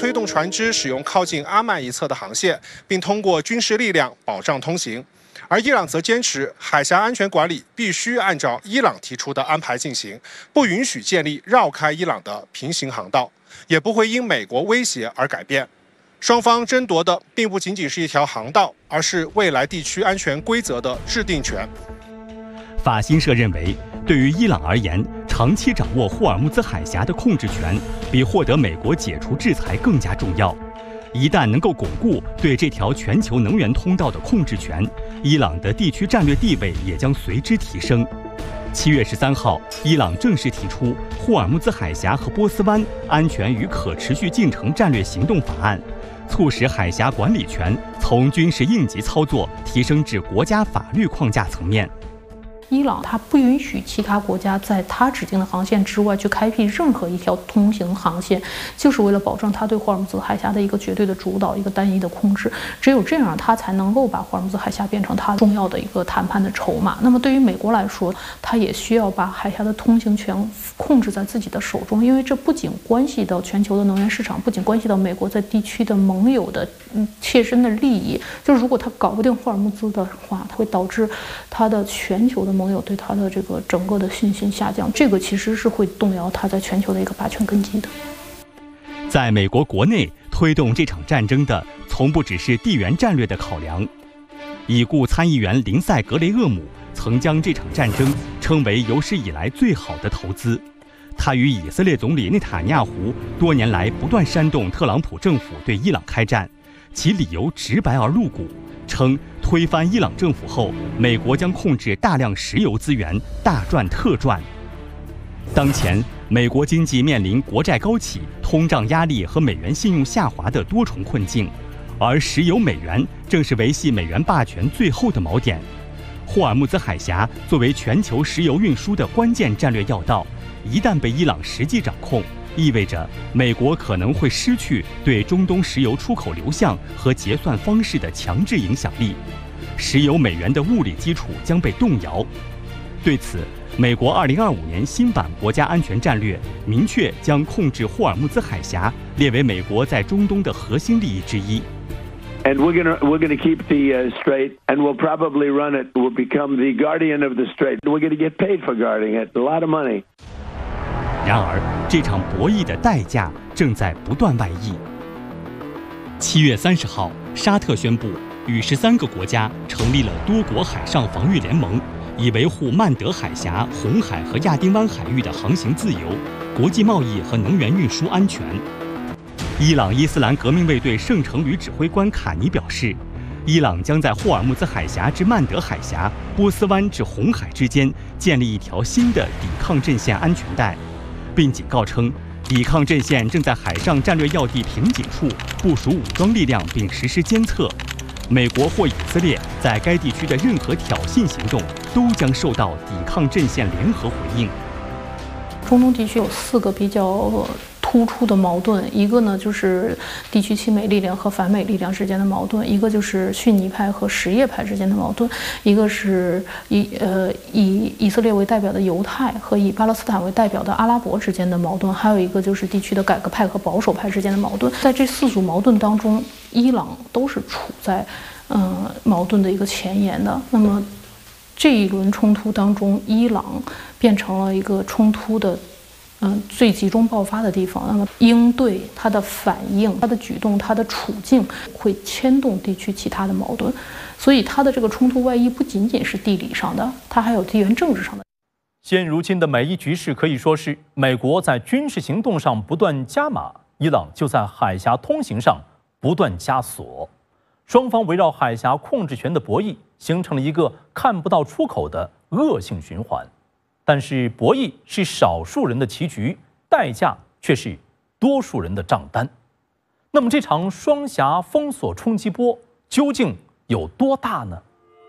推动船只使用靠近阿曼一侧的航线，并通过军事力量保障通行。而伊朗则坚持海峡安全管理必须按照伊朗提出的安排进行，不允许建立绕开伊朗的平行航道，也不会因美国威胁而改变。双方争夺的并不仅仅是一条航道，而是未来地区安全规则的制定权。 法新社认为，对于伊朗而言，长期掌握霍尔木兹海峡的控制权，比获得美国解除制裁更加重要。一旦能够巩固对这条全球能源通道的控制权，伊朗的地区战略地位也将随之提升。7月13号，伊朗正式提出霍尔木兹海峡和波斯湾安全与可持续进程战略行动法案，促使海峡管理权从军事应急操作提升至国家法律框架层面。 伊朗它不允许其他国家在它指定的航线之外去开辟任何一条通行航线，就是为了保证它对霍尔木兹海峡的一个绝对的主导，一个单一的控制。只有这样，它才能够把霍尔木兹海峡变成它重要的一个谈判的筹码。那么对于美国来说，它也需要把海峡的通行权控制在自己的手中，因为这不仅关系到全球的能源市场，不仅关系到美国在地区的盟友的切身的利益。就是如果它搞不定霍尔木兹的话，它会导致它的全球的盟友对它的这个整个的信心下降，这个其实是会动摇它在全球的一个霸权根基的。 在美国国内推动这场战争的，从不只是地缘战略的考量。已故参议员林赛·格雷厄姆曾将这场战争称为有史以来最好的投资。他与以色列总理内塔尼亚胡多年来不断煽动特朗普政府对伊朗开战，其理由直白而露骨，称推翻伊朗政府后，美国将控制大量石油资源，大赚特赚。当前，美国经济面临国债高企、通胀压力和美元信用下滑的多重困境，而石油美元正是维系美元霸权最后的锚点。霍尔木兹海峡作为全球石油运输的关键战略要道，一旦被伊朗实际掌控，意味着美国可能会失去对中东石油出口流向和结算方式的强制影响力，石油美元的物理基础将被动摇。对此，美国2025年新版国家安全战略明确将控制霍尔木兹海峡列为美国在中东的核心利益之一。 And we're gonna keep the strait, and we'll probably run it. We'll become the guardian of the strait. We're gonna get paid for guarding it, a lot of money. 然而，这场博弈的代价正在不断外溢。7月30号，沙特宣布与13个国家成立了多国海上防御联盟，以维护曼德海峡、红海和亚丁湾海域的航行自由、国际贸易和能源运输安全。伊朗伊斯兰革命卫队圣城旅指挥官卡尼表示，伊朗将在霍尔木兹海峡至曼德海峡、波斯湾至红海之间建立一条新的抵抗阵线安全带，并警告称，抵抗阵线正在海上战略要地瓶颈处部署武装力量并实施监测。美国或以色列在该地区的任何挑衅行动都将受到抵抗阵线联合回应。 中东地区有4个比较突出的矛盾，一个呢就是地区亲美力量和反美力量之间的矛盾，一个就是逊尼派和什叶派之间的矛盾，一个是以以色列为代表的犹太和以巴勒斯坦为代表的阿拉伯之间的矛盾，还有一个就是地区的改革派和保守派之间的矛盾。在这4组矛盾当中，伊朗都是处在矛盾的一个前沿的。那么这一轮冲突当中，伊朗变成了一个冲突的最集中爆发的地方。那么应对它的反应、它的举动、它的处境会牵动地区其他的矛盾，所以它的这个冲突外溢不仅仅是地理上的，它还有地缘政治上的。 现如今的美伊局势可以说是美国在军事行动上不断加码，伊朗就在海峡通行上不断加锁，双方围绕海峡控制权的博弈形成了一个看不到出口的恶性循环。但是博弈是少数人的棋局，代价却是多数人的账单。那么这场双峡封锁冲击波究竟有多大呢？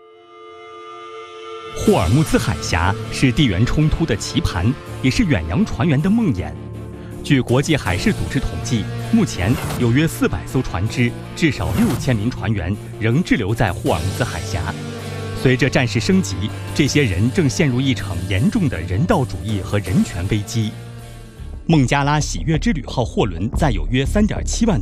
霍尔木兹海峡是地缘冲突的棋盘，也是远洋船员的梦魇。据国际海事组织统计，目前有约400艘船只，至少6000名船员仍滞留在霍尔木兹海峡。随着战事升级，这些人正陷入一场严重的人道主义和人权危机。孟加拉喜悦之旅号货轮载有约3.7万